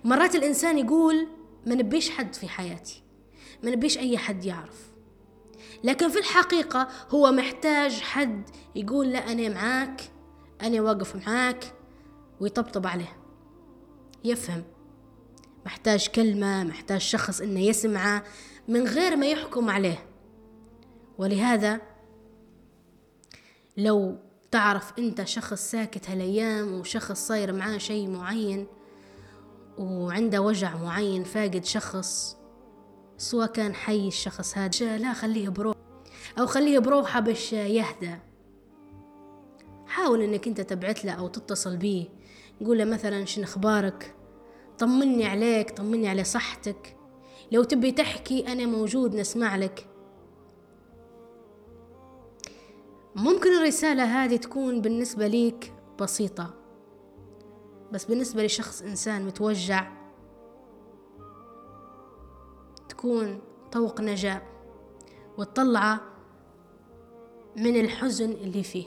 مرات الإنسان يقول ما نبيش حد في حياتي، ما نبيش أي حد يعرف، لكن في الحقيقة هو محتاج حد يقول لا أنا معاك، أنا واقف معاك، ويطبطب عليه، يفهم. محتاج كلمة، محتاج شخص إنه يسمعه من غير ما يحكم عليه. ولهذا لو تعرف أنت شخص ساكت هالأيام وشخص صاير معاه شيء معين وعنده وجع معين، فاقد شخص سواء كان حي الشخص هذا، لا خليه بروح أو خليه بروحه باش يهدى. حاول إنك أنت تبعت له أو تتصل بيه، قول له مثلا شن أخبارك، طمني عليك، طمني على صحتك، لو تبي تحكي أنا موجود نسمع لك. ممكن الرسالة هذه تكون بالنسبة ليك بسيطة، بس بالنسبة لشخص إنسان متوجع تكون طوق نجاة وتطلعه من الحزن اللي فيه.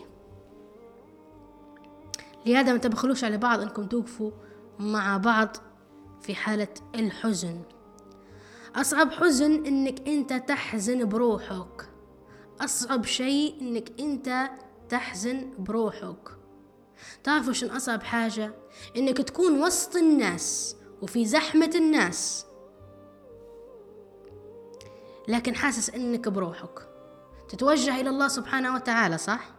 لهذا ما تبخلوش على بعض أنكم توقفوا مع بعض في حالة الحزن. أصعب حزن إنك أنت تحزن بروحك، أصعب شيء إنك أنت تحزن بروحك. تعرفوا شن أصعب حاجة؟ إنك تكون وسط الناس وفي زحمة الناس لكن حاسس إنك بروحك، تتوجه إلى الله سبحانه وتعالى، صح؟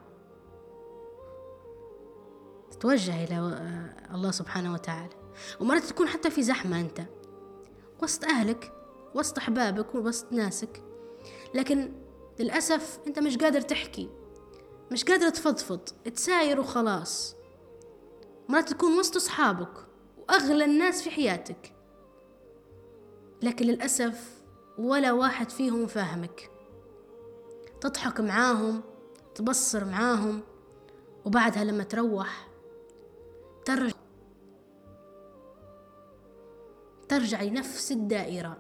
تتوجه إلى الله سبحانه وتعالى، ومرات تكون حتى في زحمة، أنت وسط أهلك، وسط أحبابك، ووسط ناسك، لكن للأسف أنت مش قادر تحكي، مش قادر تفضفض، تساير وخلاص. مرات تكون وسط أصحابك وأغلى الناس في حياتك، لكن للأسف ولا واحد فيهم فاهمك. تضحك معاهم، تبصر معاهم، وبعدها لما تروح ترجع لنفس الدائرة.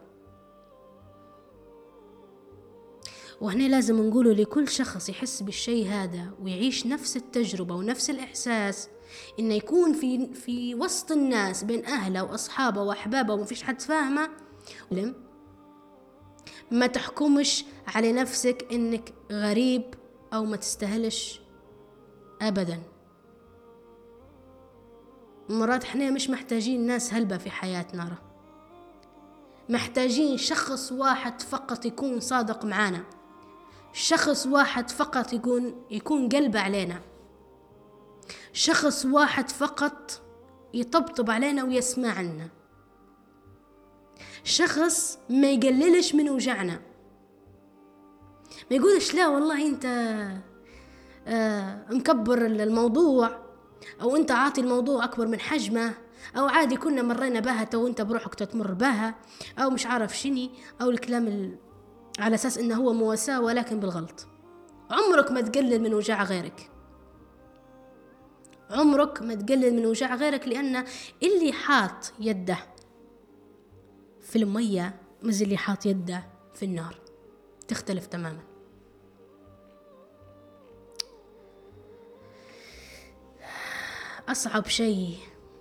وهنا لازم نقوله لكل شخص يحس بالشيء هذا ويعيش نفس التجربة ونفس الإحساس، إنه يكون في وسط الناس بين أهله وأصحابه وأحبابه ومفيش حد فاهمه. ما تحكمش على نفسك إنك غريب أو ما تستاهلش أبدا. مرات احنا مش محتاجين ناس هلبة في حياتنا، محتاجين شخص واحد فقط يكون صادق معانا، شخص واحد فقط يكون قلبه علينا، شخص واحد فقط يطبطب علينا ويسمع لنا، شخص ما يقللش من وجعنا، ما يقولش لا والله انت مكبر الموضوع، او انت عاطي الموضوع اكبر من حجمه، او عادي كنا مرينا بها تو انت بروحك تتمر بها، او مش عارف شني، او الكلام على اساس انه هو مواساة ولكن بالغلط. عمرك ما تقلل من وجع غيرك، عمرك ما تقلل من وجع غيرك، لأن اللي حاط يده في المية مش اللي حاط يده في النار، تختلف تماما. أصعب شيء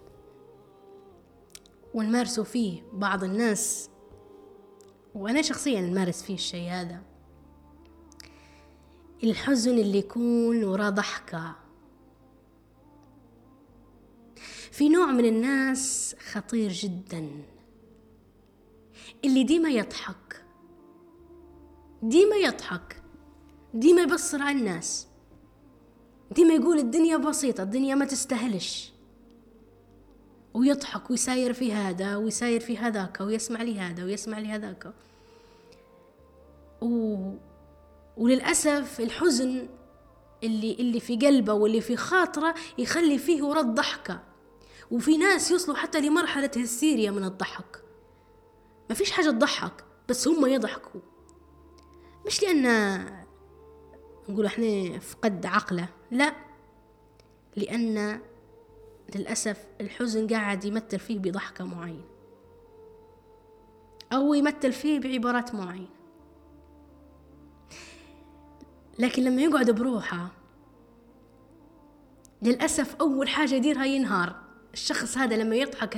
ونمارسوا فيه بعض الناس، وأنا شخصيا نمارس فيه الشيء هذا، الحزن اللي يكون وراه ضحكة. في نوع من الناس خطير جدا اللي ديما يضحك، ديما يضحك، ديما يبصر على الناس، ديما يقول الدنيا بسيطة، الدنيا ما تستاهلش، ويضحك ويساير في هذا ويساير في هذاك، ويسمع لي هذا ويسمع لي هذاك. وللأسف الحزن اللي في قلبه واللي في خاطره يخلي فيه ورد ضحكة. وفي ناس يوصلوا حتى لمرحلة هستيريا من الضحك، ما فيش حاجة تضحك بس هم يضحكوا، مش لأن نقول احنا فقد عقله، لا، لأن للأسف الحزن قاعد يمثل فيه بضحكة معينة أو يمثل فيه بعبارات معينة، لكن لما يقعد بروحه للأسف أول حاجة يديرها ينهار. الشخص هذا لما يضحك